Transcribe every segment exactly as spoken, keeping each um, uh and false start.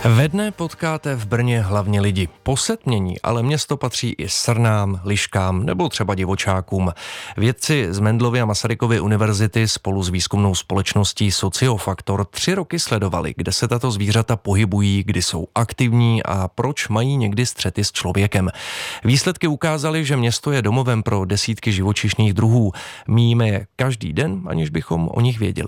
Ve dne potkáte v Brně hlavně lidi. Po setmění ale město patří i srnám, liškám nebo třeba divočákům. Vědci z Mendelovy a Masarykovy univerzity spolu s výzkumnou společností Sociofaktor tři roky sledovali, kde se tato zvířata pohybují, kdy jsou aktivní a proč mají někdy střety s člověkem. Výsledky ukázaly, že město je domovem pro desítky živočišných druhů. Míjíme je každý den, aniž bychom o nich věděli.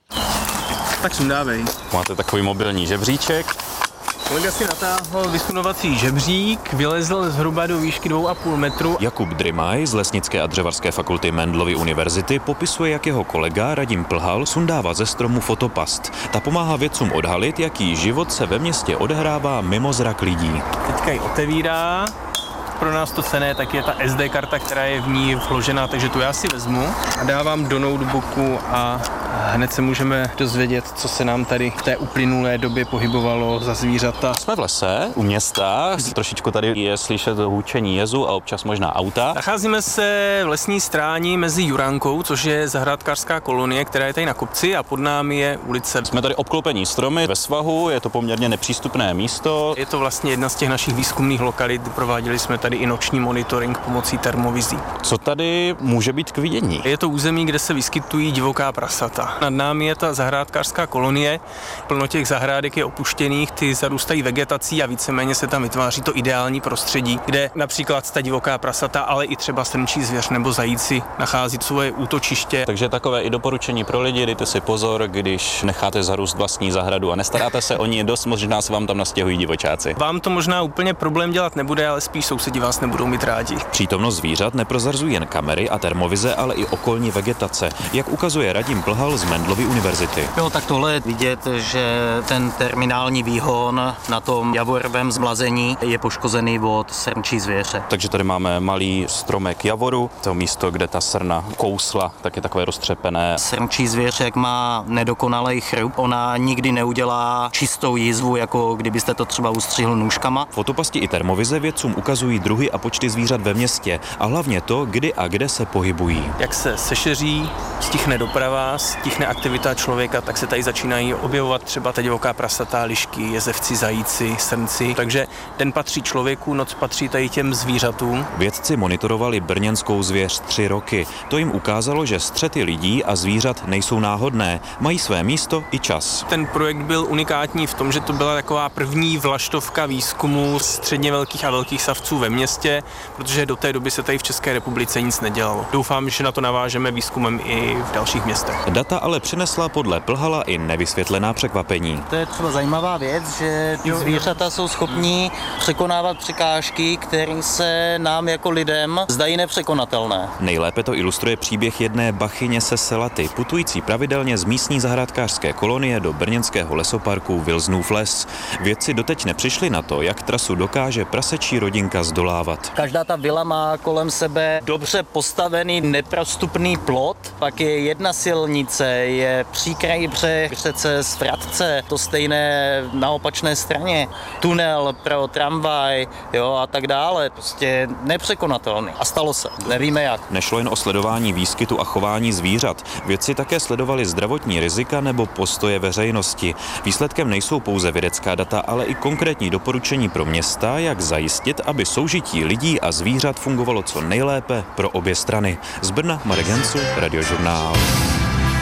Tak sundávej. Máte takový mobilní žebříček. Kolega si natáhl vysunovací žebřík, vylezl zhruba do výšky dvou a půl metru. Jakub Drymaj z Lesnické a dřevařské fakulty Mendelovy univerzity popisuje, jak jeho kolega Radim Plhal sundává ze stromu fotopast. Ta pomáhá vědcům odhalit, jaký život se ve městě odehrává mimo zrak lidí. Teďka ji otevírá. Pro nás to cenné tak je ta es dé karta, která je v ní vložená, takže tu já si vezmu a dávám do notebooku a hned se můžeme dozvědět, co se nám tady v té uplynulé době pohybovalo za zvířata. Jsme v lese, u města, trošičku tady je slyšet hůčení jezu a občas možná auta. Nacházíme se v lesní stráni mezi Juránkou, což je zahrádkářská kolonie, která je tady na kopci, a pod námi je ulice. Jsme tady obklopení stromy ve svahu, je to poměrně nepřístupné místo. Je to vlastně jedna z těch našich výzkumných lokalit, prováděli jsme tady i noční monitoring pomocí termovizí. Co tady může být k vidění? Je to území, kde se vyskytují divoká prasata. Nad námi je ta zahrádkářská kolonie, plno těch zahrádek je opuštěných, ty zarůstají vegetací a víceméně se tam vytváří to ideální prostředí, kde například ta divoká prasata, ale i třeba srnčí zvěř nebo zajíci nachází svoje útočiště. Takže takové i doporučení pro lidi, dejte si pozor, když necháte zarůst vlastní zahradu a nestaráte se o ní, dost možná se vám tam nastěhují divočáci. Vám to možná úplně problém dělat nebude, ale spíš sousedi vás nebudou mít rádi. Přítomnost zvířat neprozrazují jen kamery a termovize, ale i okolní vegetace, jak ukazuje Radim Plhal z Mendelovy univerzity. Jo, tak tohle je vidět, že ten terminální výhon na tom javorovém zmlazení je poškozený od srnčí zvěře. Takže tady máme malý stromek javoru, to místo, kde ta srna kousla, tak je takové roztřepené. Srnčí zvěř, jak má nedokonalý chrup, ona nikdy neudělá čistou jízvu, jako kdybyste to třeba ustřihl nůžkama. Fotopasti i termovize vědcům ukazují druhy a počty zvířat ve městě a hlavně to, kdy a kde se pohybují. Jak se sešeří, stichne doprava, stichne aktivita člověka, tak se tady začínají objevovat třeba ta divoká prasata, lišky, jezevci, zajíci, srnci. Takže den patří člověku, noc patří tady těm zvířatům. Vědci monitorovali brněnskou zvěř tři roky. To jim ukázalo, že střety lidí a zvířat nejsou náhodné, mají své místo i čas. Ten projekt byl unikátní v tom, že to byla taková první vlaštovka výzkumu středně velkých a velkých savců ve městě, protože do té doby se tady v České republice nic nedělalo. Doufám, že na to navážeme výzkumem i v dalších městech. Data ale přinesla podle Plhala i nevysvětlená překvapení. To je třeba zajímavá věc, že ty zvířata jsou schopní překonávat překážky, které se nám jako lidem zdají nepřekonatelné. Nejlépe to ilustruje příběh jedné bachyně se Selaty, putující pravidelně z místní zahrádkářské kolonie do brněnského lesoparku Vilsnův les. Vědci doteď nepřišli na to, jak trasu dokáže prasečí rodinka zdolávat. Každá ta vila má kolem sebe dobře postavený neprostupný plot, pak je jedna silnice, je příkraj břeh, řece Svratce, to stejné na opačné straně, tunel pro tramvaj, jo, a tak dále, prostě nepřekonatelný. A stalo se, nevíme jak. Nešlo jen o sledování výskytu a chování zvířat. Vědci také sledovali zdravotní rizika nebo postoje veřejnosti. Výsledkem nejsou pouze vědecká data, ale i konkrétní doporučení pro města, jak zajistit, aby soužití lidí a zvířat fungovalo co nejlépe pro obě strany. Z Brna Marek Hencu, Radiožurnál.